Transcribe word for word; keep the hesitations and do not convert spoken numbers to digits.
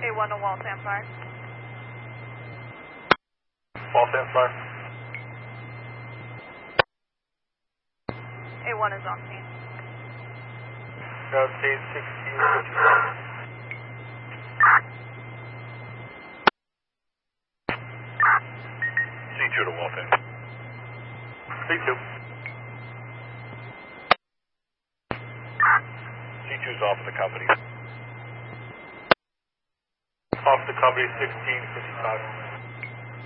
A one to Waltham Fire. Waltham Fire. A one is on scene. Rotate sixteen. C two to Waltham. C two. C two's off the company. Off the company, sixteen fifty-five.